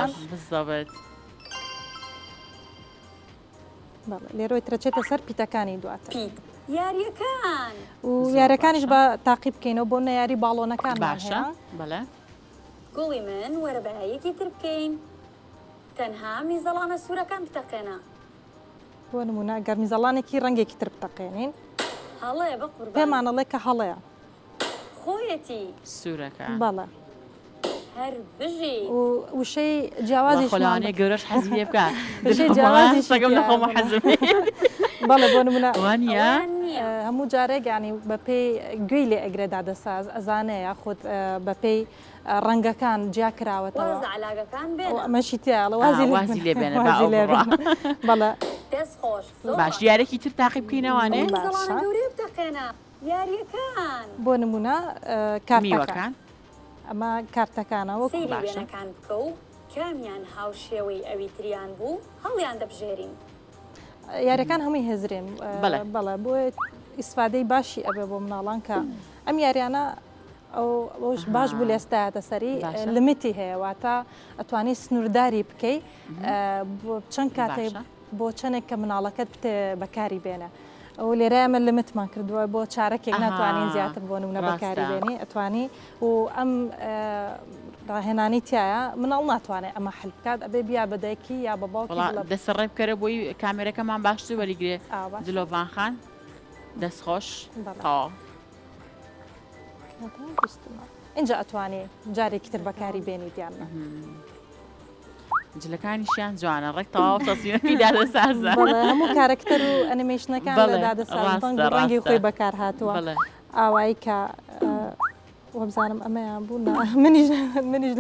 کان بالضبط لێرۆی ترەچێتە سەر پیتەکانی دواتر پیت یاریەکان و یاریەکانیش بە تاقی بکەینەوە بۆ نەیاری باڵۆنەکانمان باشە هەیە بەڵێ گوڵی من وەرە بەهایەکی تر بکەین تەنها میزەڵانە سوورەکان بتەقێنە بۆ نمونە گەرمیزەڵانێکی ڕەنگێکی تر بتەقێنین هەڵەیە بە قوربان پێمانەڵێ کە هەڵەیە خۆیەتی سوورەکە بەڵێ هەر بژی وشەی جیاوازی خۆلانێ گەورەش حەزی لێ بکە جیاوازی سەگەم نەخۆمە حەزم بەڵێ بۆ نمونە وانە هەموو جارێک ینی بە پێی گوێی لێ ئەگرێدا دەساز ئەزانەیە خۆت بە پێی ڕەنگەکان جیا کراوەتەوە علاگەکان ئەمەشی تیاڵە وازی لێ بێنە بەڵێ دەست خۆش باش یارێکی تر تاقی بکەینەوانێ گەورەی بتەقێنە یاریەکان بۆ نمونە کارتەکان میوەکان ئەمە کارتەکانەوە سەیری وێنەکان بکە و کامیان هاوشێوەی ئەوی تریان بوو هەڵیان دەبژێرین یاریەکان هەمووی هێزرێن بەڵێ بۆ ئیسفادەی باشی ئەبێ بۆ مناڵان کە ئەم یاریانە ئەوش باش بوو لێستایەتە سەری لمیتی هەیەواتە ئەتوانی سنوورداری بکەیت چەند کاتێ بۆ چەندێک کە مناڵەکەت بتێ بەکاری بێنە ئەو لێرە ئەمە لمتمان کردووە بۆ چارەکێک ناتوانین زیاتر بۆ نمونە بەکاری بێنی ئەتوانی و ئەم ڕاهێنانی تایە مناڵ ناتوانێت ئەمە حل بکات ئەبێ بیا بەدایکی یا بە باوکی دەسەڕێ بکەرە بۆی کامێرەکەمان باشتر وەریگرێ دلۆڤان خان دەستخۆش تا اینجا ئەتوانێ جارێکی تر بەکاری بێنی دیانە جلەکانیشیان جوانە ڕێک تەواو تەسویرەکەی دادەسازە هەموو کارکتەر و ئەنیمێشنەکان دادەسازن ڕەنگی خۆی بەکار هاتووە ئاوایی کە وەبزانم ئەمەیان بوو منیش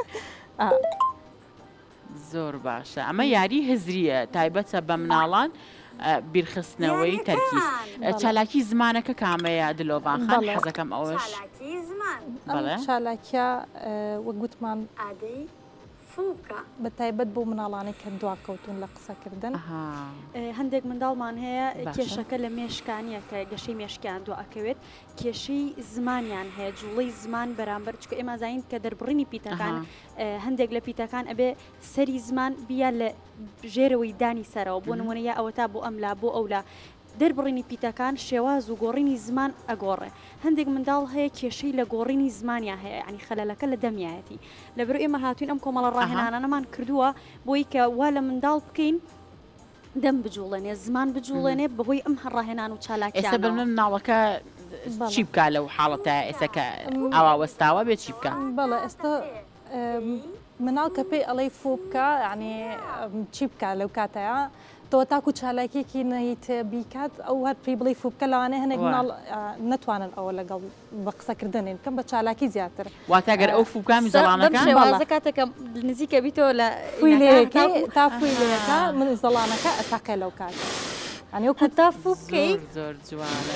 زۆر باشە ئەمە یاری هزریە تایبەتە بە مناڵان بیرخستنەوەی تەرکیز چالاکی زمانەکە کامەیە دلۆڤان خان حەزەکەم ئەوەش چالاکیە وە گوتمان ئادەی فوکە بە تایبەت بۆ مناڵانی کە دواکەوتون لە قسەکردن هەندێک منداڵمان هەیە کێشەکە لە مێشکانیە کە گەشەی مێشکیان دو ئەکەوێت کێشەی زمانیان هەیە جوڵەی زمان بەرامبەر چکە ئێمە زانین کە دەربڕینی پیتەکان هەندێک لە پیتەکان ئەبێ سەری زمان بیا لە ژێرەوەی دانی سەرەوە بۆ نمونە یا ئەوە تا بۆ ئەملا بۆ ئەولا دەربڕینی پیتەکان شێواز و گۆڕینی زمان ئەگۆڕێ هەندێک منداڵ هەیە کێشەی لە گۆڕینی زمانیان هەیە ینی خەلەلەکە لە دەمیایەتی لەبەر ئێمە هاتوین ئەم کۆمەڵە ڕاهێنانەمان کردووە بۆی کە وا لە منداڵ بکەین دەم بجوڵێنێ زمان بجوڵێنێ بەهۆی ئەم هەڕاهێنان و چالاکیانەوە ئێستا بە مناڵەکە چی بکە لەو حاڵەتە ئێستا ئاوا وەستاوە بێت چی بکە بەڵێ ئێستا مناڵ کە پێی ئەڵەی فۆ بکە ینی چی بکە لەو کاتەیە تۆ تاکو چالاکیێکی نەیت بیکات ئەو هەر پێی بڵی فۆ بکە لەوانەیە هەنێک مناڵ نتوانن ئەوە لەگەڵ بە قسەکردنین کەم بە چالاکی زیاتر واتەگەر ئەو فوکامی زەڵانەکان شێوازە کاتێکە نزیکە بیتەوە لە فویلەکە تا فویلەکە من زەڵانەکە ئەتاقێ لەو کات ئەنیو تا فۆ بکەیت زۆر جوانە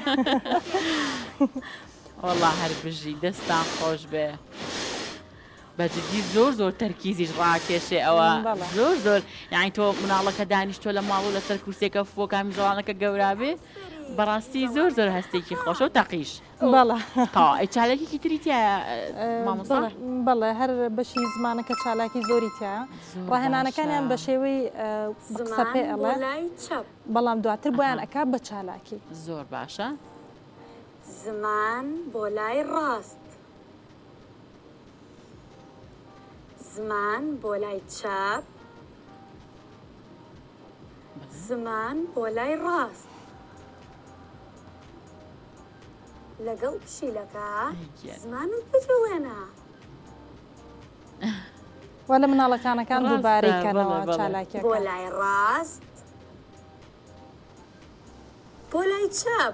وەڵا هەر بژی دەستان خۆش بێ بەجددی زۆر تەرکیزیش ڕاکێشێ ئەوە زۆر یانی تۆ مناڵەکە دانیشتۆ لە ماڵ و لەسەر کورسێکە فۆکامی زۆڵانەکە گەورابێ بەڕاستی زۆر هەستێکی خۆشە و تەقیش بەڵە چالێکێکی تری تایە مامۆستا بەڵێ هەر بەشی زمانەکە چالاکی زۆری تایە ڕاهێنانەکانیان بە شێوەی قسە پێ ئەڵێ بەڵام دواتر بۆیان ئەکا بە چالاکی زۆر باشە زمان بۆ لای ڕاست زمان بۆ لای چاپ زمان بۆ لای ڕاست لەگەڵ پشیلەکە زمانت بجوڵێنە وە لە مناڵەکانەکان دووبارەیکەنەوە چالاکیەکە بۆ لای ڕاست بۆ لای چاپ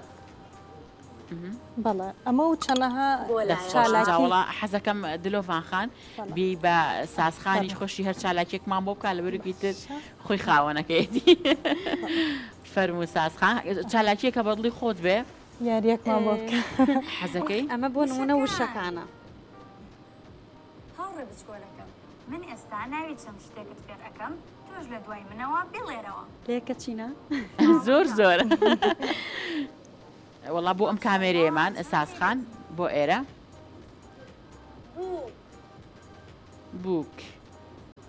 بەڵێ ئەمە و چەنەها چالاکیوەڵا حەزەکەم دلۆڤان خان بی بە سازخانیش خۆشی هەر چالاکێکمان بۆ بکە لەبەرێکی تر خۆی خاوەنەکەیەتی فەرموو سازخان چالاکیەکە بەدڵی خۆت بێ یاریەکمان بۆ بکە حەزەکەی ئەمە بۆ نمونە وشەکانە هاوڕێ بچکۆلەکەم من ئێستا ناوی چەند شتێکت فێر ئەەکەم تۆش لە دوای منەوە بڵێرەوە لێکە چینە زۆر وەڵا بۆ ئەم کامێرەیەمان سازخان بۆ ئێرە بووک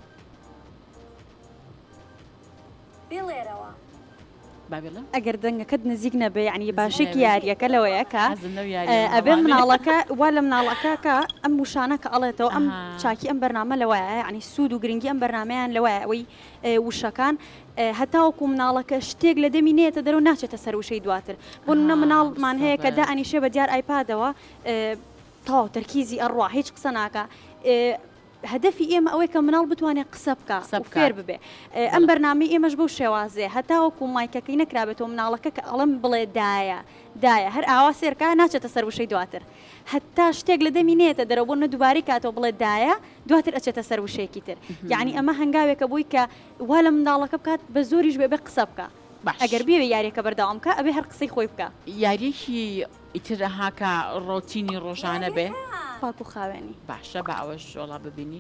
بێڵێرەوە ئەگەر دەنگەکەت نزیک نەبێ یعنی باشێکی یاریەکە لەوەیەکە ئەبێ مناڵەکە وا لە مناڵەکەکە ئەم وشانە کە ئەڵێتەوە ئەم چاکی ئەم بەرنامە لەوەیە یعنی سوود و گرنگی ئەم بەرنمەیان لەوەیە ئەوەی وشەکان هەتاوەکو مناڵەکە شتێک لە دەمینێتە دەرەوە ناچێتە سەر وشەی دواتر بۆ نە مناڵمان هەیە کە دائنیشێ بە دیار ئایپادەوە تاو تەرکیزی ئەڕوا هیچ قسە ناکە هەدەفی ئێمە ئەوەی کە مناڵ بتوانێت قسە بکە فێر ببێ ئەم بەرنامی ئێمەش بەو شێوازێ هەتاوەکو مایکەکەی نەکرابێتەوە مناڵەکە کە ئەڵم بڵێ دایە هەر ئاوا سێرکە ناچێتە سەر وشەی دواتر هەتا شتێک لە دەمینێتە دەرەوە بۆ نەدوباری کاتەوە بڵێ دایە دواتر ئەچێتە سەر وشەیەکی تر یعنی ئەمە هەنگاوێکە بووی کە وا لە منداڵەکە بکات بە زۆریش بێ قسە بکە ئەگەر بێ یاریەکە بەردەوام بکە ئەبێ هەر قسەی خۆی بکە یاریەکی ئیترە هاکە ڕۆتینی ڕۆژانە بێ پاک و خاوێنی باشە بە ئەوەش وڵا ببینی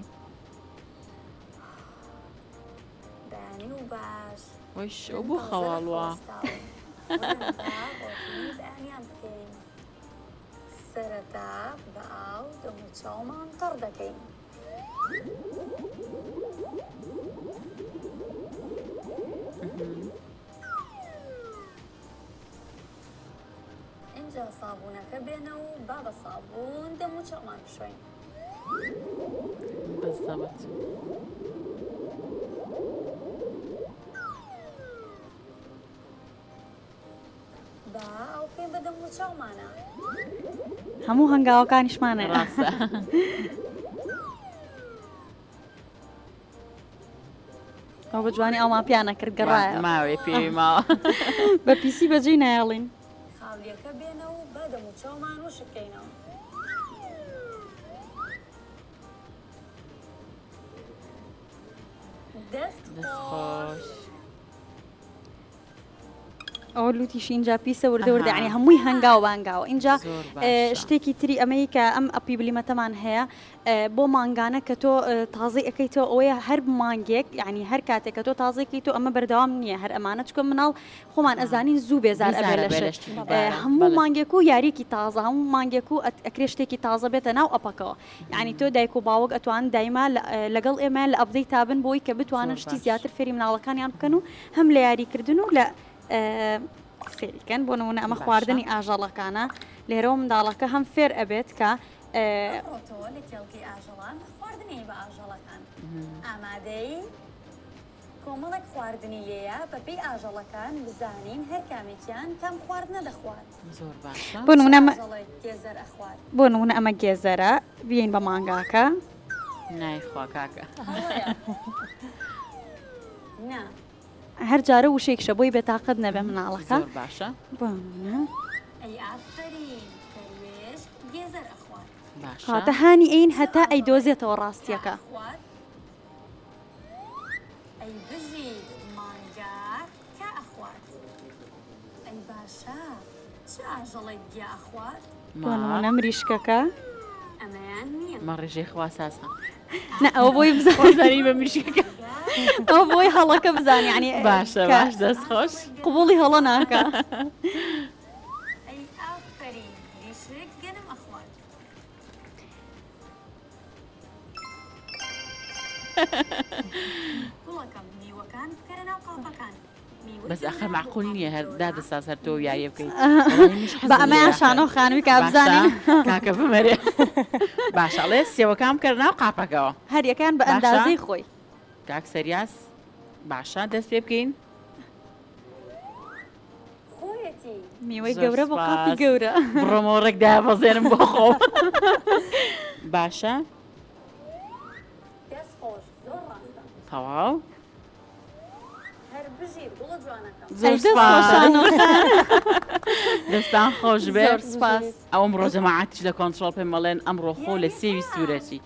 وش ئەو بۆ خەواڵوە سەرەتا بە ئاو دەموچاومان تەڕ دەکەین اینجا سابوونەکە بێنە و با بە سابوون دەموچاومان بشوین بالضبط ئەو پێم بە دەموچاومانە هەموو هەنگاوەکانیشمانە ڕاستە ئەو بە جوانی ئەومان پیانە کرد گەڕایە ماوەی پێوی ماوە بە پیسی بەجێی نایڵین خاولیەکە بێنە و بە دەموچاومان و شکەینەوە دەست خۆش ئەوە لوتیش اینجا پیسە وردە ینی هەمووی هەنگاو بانگاوە اینجا شتێکی تری ئەمەی کە ئەم ئەپی بلیمەتەمان هەیە بۆ مانگانە کە تۆ تازی ئەەکەیتەوە ئەوەیە هەر مانگێک ینی هەر کاتێک کە تۆ تازێکی تۆ ئەمە بەردەوام نییە هەر ئەمانە چکە مناڵ خۆمان ئەزانین زوو بێزار ئەبێ لەش هەموو مانگێک و یاریکی تازە هەموو مانگێک و ئەکرێ شتێکی تازە بێتە ناو ئەپەکەوە یعنی تۆ دایک و باوەک ئەتوان دایما لەگەڵ ئێمە لە ئەبدەی تابن بۆی کە بتوانن شتی زیاتر فێری مناڵەکانیان بکەن و هەم لە یاریکردن و لە فێریکەن بۆ نمونە ئەمە خواردنی ئاژەڵەکانە لێرەوە منداڵەکە هەم فێر ئەبێت کە لە کێڵکی ئاژەڵان خواردنی بە ئاژەڵەکان ئامادەی کۆمەڵێک خواردنی لێیە بەپێی ئاژەڵەکان بزانین هەر کامێکیان کام خواردنە دەخوات زۆر باشە بۆ نمونە ئەمە گێزەرە بێین بە مانگاکە نایخوا کاکە نا هەر جارە وشێکشە بۆی بێتاقەت نەبێ مناڵەکە باشە هاتە هانی ئەین هەتا ئەی دۆزێتەوە ڕاستیەکە بۆنمونە مریشکەکە مەڕێژەی خوا ساسە نە ئەو بۆی بزانانی بە مریشکەکە ئەو بۆی هەڵەکە بزانانی عنی باشە باش دەست خۆش قوبوڵی هەڵە ناکە بەس ئەخر معقول نییە هەر دادەساز هەر تۆ یاریە بکەیت بە ئەمەیان شانۆ خانووی کا بزانین کاکە بمەرێ باش ئەڵێ سێوەکام کرد ناو قاپەکەەوە هەریەکان بە ئەندازەی خۆی کاک سەریاس باشە دەست پێ بکەین میوەی گەورە بۆ قاپی گەورە بڕۆمەوە ڕێکدا بەزێنم بۆ خۆم باشە تەواو دەستان خۆش بێ ئەوم ڕۆژەماعاتیش لە کۆنتترۆل پێم مەڵێن ئەمڕۆ خۆ لە سێوی سوورەتی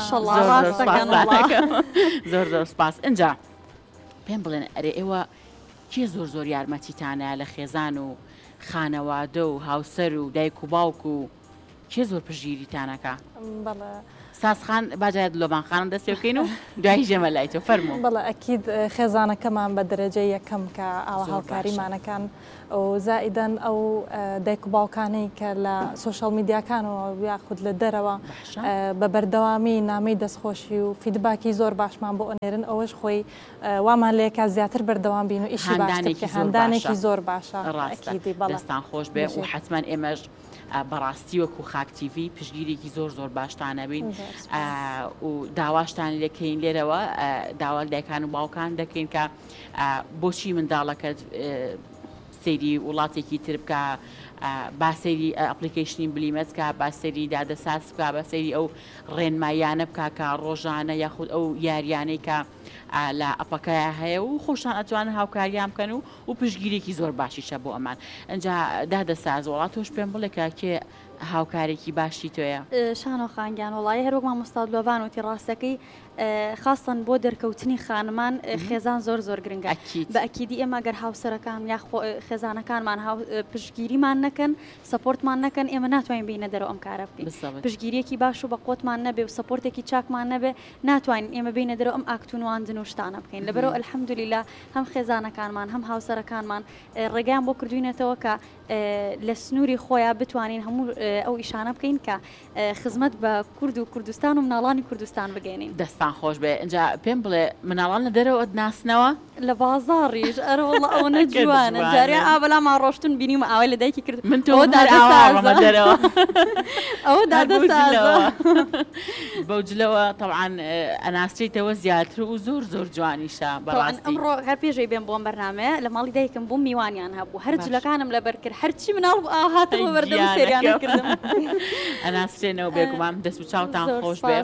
زۆر زۆر سپاس اینجا پێم بڵێن ئەرێ ئێوە کێ زۆر یارمەتیتانە لە خێزان و خانەوادە و هاوسەر و دایک و باوک و کێ زۆر پژگیریتانەکە ساسخان باجات لۆبان خانم دەست پێ بکەین و دوای ژێمە لای تۆ فەرموو. بەڵێ ئەکید خێزانەکەمان بە دەرەجە یەکەم کە ئاوا هاوکاریمانەکان و زائیدەن ئەو دایک و باوکانەی کە لە سوۆشەڵ میدیاکانەوە یاخود لە دەرەوە بە بەردەوامی نامەی دەستخۆشی و فیدباکی زۆر باشمان بۆ ئەنێرن ئەوەش خۆی وامان لێکە زیاتر بەردەوام بین و ئیشی هەندانێکی زۆر باشە دەستان خۆش بێ و حتمما ئێمەش بەڕاستی وەکو خاکتیڤی پشگیرێکی زۆر زۆر باشتانە بین و داواشتان لەکەین لێرەوە داوا دایکان و باوکان دەکەین کە بۆچی منداڵەکەت سەیری وڵاتێکی تر بکە با سەیری ئەپلیکیشنی بلیمەت بکە با سەیری دادەساز بکە بە سەیری ئەو ڕێنمایانە بکە کە ڕۆژانە یاخود ئەو یاریانەی کە لە ئەپەکەیە هەیە و خۆشان ئەتوانن هاوکاریان بکەن و پشگیرێکی زۆر باشیشە بۆ ئەمان ئەجا دادەساز وڵات تۆش پێم بڵێ کە کێ هاوکارێکی باشی تۆیە شانۆ خانگیان وڵی هەروەکمان مستاد لۆڤان وتی ڕاستەکەی خاستن بۆ دەرکەوتنی خانمان خێزان زۆر زۆر گرنگە بە ئەکیدی ئێمە گەر هاوسەرەکان یا خێزانەکانمان پشگیریمان نەکەن سپۆرتمان نەکەن ئێمە ناتوانین بینە دەرەوە ئەم کارە بکەین پشگیریەکی باش و بە قۆتمان نەبێ و سپۆرتێکی چاکمان نەبێ ناتوانین ئێمە بینە دەرەوە ئەم ئاکتونواندن و شتانە بکەین لەبەرەوە ئەلحەمدولیلا هەم خێزانەکانمان هەم هاوسەرەکانمان ڕێگەیان بۆ کردوینەتەوە کە لە سنووری خۆیان بتوانین هەموو ئەو ئیشانە بکەین کە خزمەت بە کورد و کوردستان و مناڵانی کوردستان بگەێنین دەستان خۆش بێ اینجا پێم بڵێ مناڵان لە دەرەوە ناسنەوە لە بازاڕیش ئەرەوەڵ ئەوە نەجوانە جارێ ئابلامان ڕۆشتن بینیم ئاوای لە دایکی کرد من تۆ دەرەوە ئەوە دادەسازەوە بەو جلەوە طبعاً ئەناسریتەوە زیاتر و زۆر زۆر جوانیشە بەڕاستی ئەمڕۆ هەر پێشەی بێن بۆم بەرنامەیە لە ماڵی دایکم بووم میوانیان هەبوو هەر جلەکانم لەبەر کرد هەرچی مناڵ هاتەوە بەردەم سریانە کردم ئەناسرێنەوە بێگومان دەست و چاوتان خۆش بێ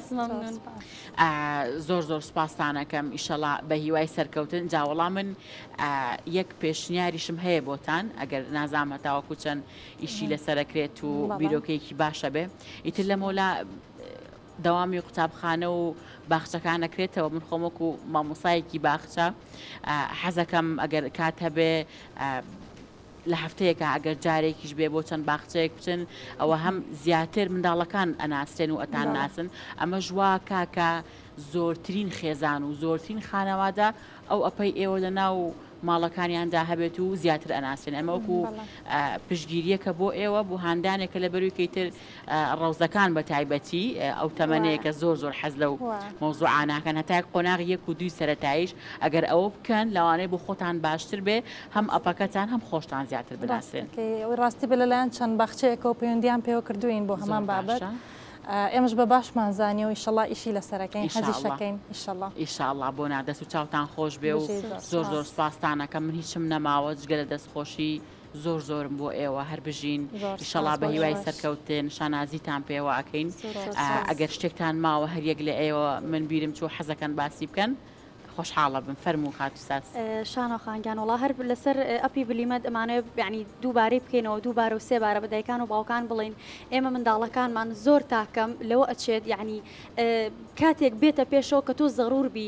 زۆر زۆر سپاسانەکەم ئیشەڵا بە هیوای سەرکەوتن جاوەڵام من یەک پێشنیاریشم هەیە بۆتان ئەگەر نازانمە تاوەکو چەند ئیشی لەسەرەکرێت و بیرۆکەیەکی باشە بێ ئیتر لە مۆلا دەوامی قوتابخانە و باخچەکانەکرێتەوە من خۆمەکو مامۆسایەکی باخچە حەزەکەم ئەگەر کات هەبێ لە هەفتەیەکە ئەگەر جارێکیش بێ بۆ چەند باخچەیەک بچن ئەوە هەم زیاتر منداڵەکان ئەناسرێن و ئەتان ناسن ئەمە ژوا کاکە زۆرترین خێزان و زۆرترین خانەوادا ئەو ئەپەی ئێوە لە ناو ماڵەکانیاندا هەبێت و زیاتر ئەناسرێن ئەمە وەکو پشگیریەکە بۆ ئێوە بۆ هاندانێکە لە بەرویکەیتر ڕەوزەکان بە تایبەتی ئەو تەمەنەیەکە زۆر زۆر حەز لەو مۆزوعاناکەن هەتا قۆناغی 1 و 2 سەرەتاییش ئەگەر ئەوە بکەن لەوانەیە بۆ خۆتان باشتر بێ هەم ئەپەکەتان هەم خۆشتان زیاتر بناسرێن ڕاستی بە لەلایەن چەند باخچەیەکەوە پەیوەندیان پێوە کردوین بۆ هەمان بابەت ئێمەش بە باشمان زانیەوە ئیشەڵا ئیشی لەسەرەکەین حەزیشەکەین ئیشەڵا ئیشاءڵڵا بۆ نادەست و چاوتان خۆش بێ و زۆر زۆر سپاسانەکەم من هیچم نەماوە جگە لە دەستخۆشی زۆر زۆرم بۆ ئێوە هەر بژین ئیشەڵا بە هیوای سەرکەوتن شانازیتان پێوە ئەکەین ئەگەر شتێکتان ماوە هەریەک لە ئێوە من بیرم چۆ حەزەکەن باسی بکەن خۆشحاڵە بن فەرموو خاتوساس شانۆ خانگیان وڵا هەر لەسەر ئەپی بلیمەت ئەمانەوە یعنی دووبارەی بکەینەوە دووبارە و سێبارە بە دایکان و باوکان بڵین ئێمە منداڵەکانمان زۆر تاکەم لەوە ئەچێت یعنی کاتێک بێتە پێشەوە کە تۆ زەڕور بی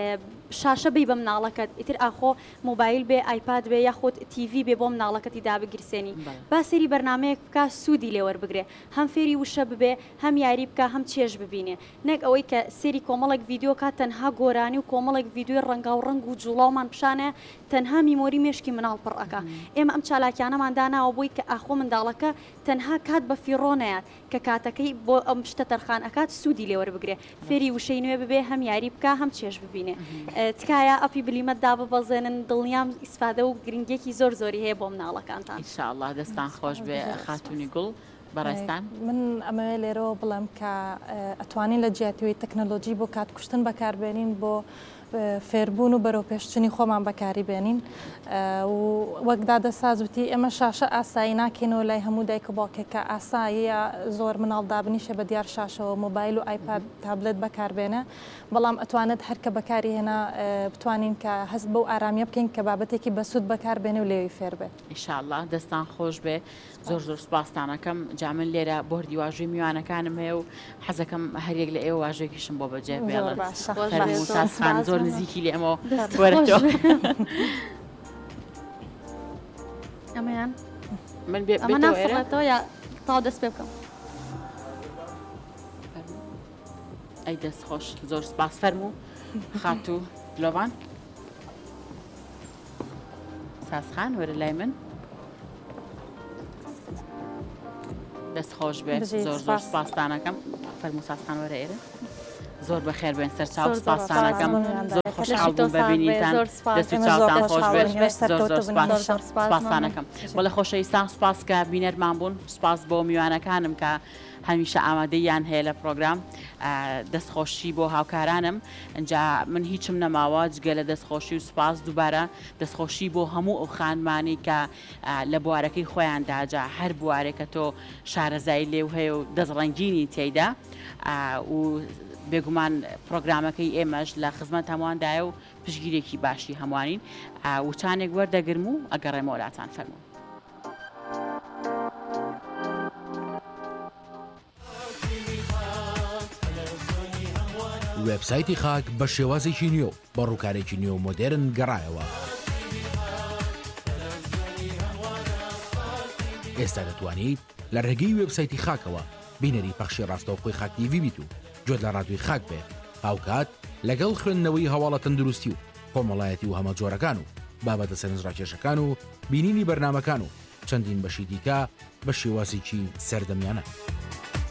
شاشە بی بە مناڵەکەت ئیتر ئاخۆ موبایل بێ ئایپاد بێ یاخۆت تیڤی بێ بۆ مناڵەکەتی دابگرسێنی با سەری بەرنمەیەک بکە سوودی لێوەربگرێ هەم فێری وشە ببێ هەم یاری بکە هەم چێژ ببینێ نەک ئەوەی کە سێری کۆمەڵێک ڤیددیۆ کات تەنها گۆرانی و کۆمەڵێک ڤیددیۆی ڕەنگا و ڕنگ و جوڵاومان پیشانێ تەنها میمۆری مێشکی مناڵ پڕەکە ئێمە ئەم چالاکیانەمان داناوە بووی کە ئاخۆ منداڵەکە تەنها کات بە فیڕۆنەیەات کە کاتەکەی بۆ ئەم شتە تەرخان ئەکات سوودی لێوەربگرێ فێری وشەی نوێ ببێ هەم یاری بکە هەم چێژ ببینێ تکایە ئەپی بلیمەت داببەزێنن دڵنیام ئیسفادە و گرنگێکی زۆر زۆری هەیە بۆ مناڵەکانتان ئینشاءڵڵا دەستان خۆش بێ خاتونی گوڵ بەڕێستان من ئەمەوێ لێرەوە بڵێم کە ئەتوانین لە جیاتیەوەی تەکنەلۆجی بۆ کات کوشتن بەکاربێنین بۆ فێربوون و بەرەو پێشچنی خۆمان بەکاری بێنین و وەک دادەسازوتی ئێمە شاشە ئاسایی ناکەینەوە لای هەموو دایک و باوکێکە ئاساییە زۆر مناڵ دابنیشە بە دیار شاشەوە مۆبایل و ئایپاد تابلێت بەکاربێنە بەڵام ئەتوانێت هەرکە بەکاری هێنا بتوانین کە هەست بەو ئارامیە بکەین کە بابەتێکی بەسوود بەکاربێنێ و لێوی فێر بێت ئینشاءڵڵا دەستان خۆش بێ زۆر زۆر سپاسانەکەم جامن لێرە بۆردی واژوی میوانەکانم هەیە و حەزەکەم هەرێک لە ئێوە واژێکیشم بۆ بەجێ بێڵن زۆر نزیکی لێ ئەمەوە وەرەوە ئەمەیان من ئەمە نافڕێتەوە یا تاو دەست پێ بکەم ئەی دەستخۆش زۆر سپاس فەرموو خات و دلۆڤان ساسخان وەرە لای من دەستخۆش بێت زۆر زۆر سپاسدانەکەم فەرموو ساسخان وەرە ئێرە زۆر بەخێر بێن سەرچاو سپاسدانەکەم زۆر خۆشحاڵ بووم ببینیتان دەست و چاوتان خۆش بێت زۆر زۆر سپاسدانەکەم بەڵێ خۆشەویستان سپاس کە بینەرمان بوون سپاس بۆ میوانەکانم کە هەمیشە ئامادەیان هەیە لە پرۆگرام دەستخۆشی بۆ هاوکارانم ئەنجا من هیچم نەماوە جگە لە دەستخۆشی و سپاس دووبارە دەستخۆشی بۆ هەموو ئەو خانمانی کە لە بوارەکەی خۆیان داجا هەر بوارێکە تۆ شارەزایی لێو هەیە و دەستڕەنگینی تێیدا و بێگومان پرۆگرامەکەی ئێمەش لە خزمەت هەموواندایە و پشگیرێکی باشی هەمووانین وچانێک وەردەگرم و ئەگەڕێمە وڵاتان فەرموو. وێبسایتی خاک بە شێوازێکی نیۆ بە ڕووکارێکی نیۆ مۆدێرن گەڕایەوە. ئێستا دەتوانیت لە ڕێگەی وێبسایتی خاکەوە بینەری پەخشی ڕاستەوخۆی خاک تیڤ بیت و جۆت لە ڕادیۆی خاک بێت هاوکات لەگەڵ خوێندنەوەی هەواڵە تەندروستی و کۆمەڵایەتی و هەمە جۆرەکان و بابەتە سەرنجڕاکێشەکان و بینینی بەرنامەکان و چەندین بەشی دیکە بە شێوازێکی سەردەمیانە.